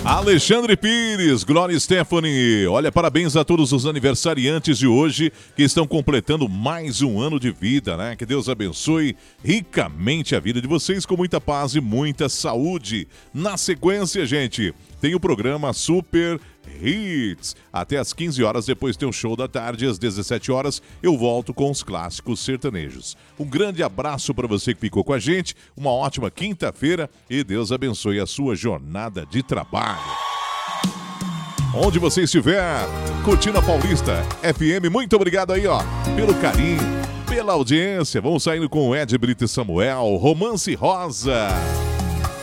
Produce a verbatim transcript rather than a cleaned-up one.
Alexandre Pires, Glória Stephanie, olha, parabéns a todos os aniversariantes de hoje que estão completando mais um ano de vida, né? Que Deus abençoe ricamente a vida de vocês com muita paz e muita saúde. Na sequência, gente, tem o programa Super Hits. Até às quinze horas, depois tem o show da tarde, às dezessete horas, eu volto com os clássicos sertanejos. Um grande abraço para você que ficou com a gente, uma ótima quinta-feira e Deus abençoe a sua jornada de trabalho. Onde você estiver, curtindo a Paulista F M, muito obrigado aí, ó, pelo carinho, pela audiência. Vamos saindo com o Ed Brito e Samuel, Romance Rosa.